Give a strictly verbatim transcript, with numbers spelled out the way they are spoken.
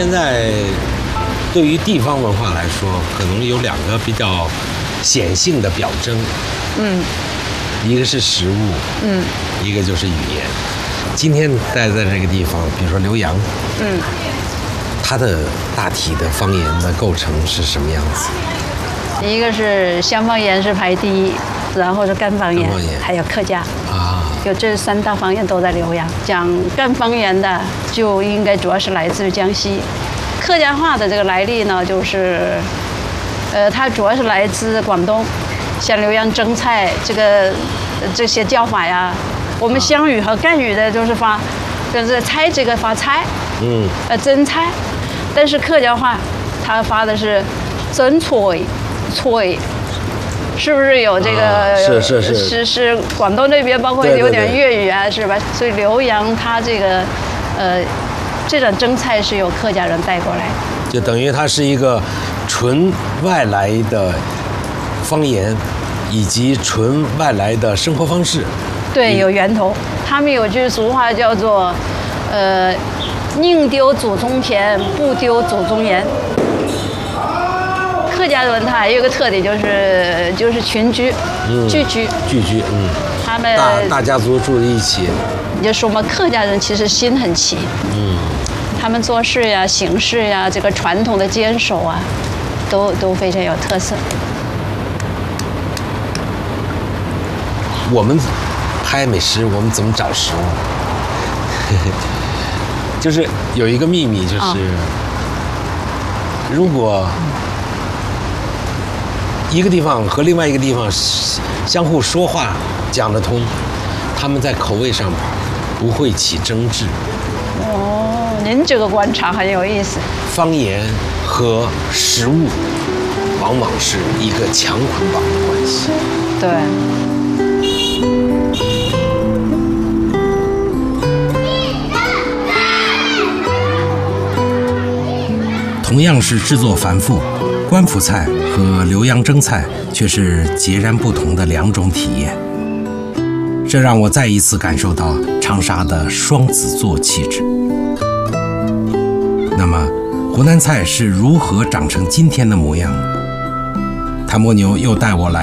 现在对于地方文化来说，可能有两个比较显性的表征。 嗯， 一个是食物， 嗯， 一个就是语言。今天待在这个地方，比如说浏阳， 嗯， 它的大体的方言的构成是什么样子？ 一个是湘方言是排第一，然后是赣方言， 赣方言还有客家啊， 有这三大方言都在浏阳。讲赣方言的就应该主要是来自于江西。客家话的这个来历呢，就是，呃，它主要是来自广东，像浏阳蒸菜这个这些叫法呀。我们湘语和赣语的就是发，就是菜这个发菜， 嗯， 呃蒸菜，但是客家话它发的是蒸菜，菜。是不是有这个？ 啊、是是是是是广东那边，包括有点粤语啊，对对对是吧？所以浏阳它这个，呃，这种蒸菜是由客家人带过来的， 就等于它是一个纯外来的方言，以及纯外来的生活方式。 对，有源头。他们有句俗话叫做，呃，宁丢祖宗田，不丢祖宗言。客家人他还有一个特点就是就是群居， 嗯、 聚居， 聚居，嗯， 他们大大家族住在一起。 也就说嘛，客家人其实心很齐， 嗯， 他们做事呀、行事呀，这个传统的坚守啊，都都非常有特色。 我们拍美食，我们怎么找食物？就是有一个秘密，就是、哦、如果一个地方和另外一个地方相互说话讲得通，他们在口味上不会起争执。 哦，您这个观察很有意思。 方言和食物往往是一个强捆绑的关系。 对。 同样是制作繁复，官府菜和浏阳蒸菜却是截然不同的两种体验。这让我再一次感受到长沙的双子座气质。那么，湖南菜是如何长成今天的模样？谭摩牛又带我来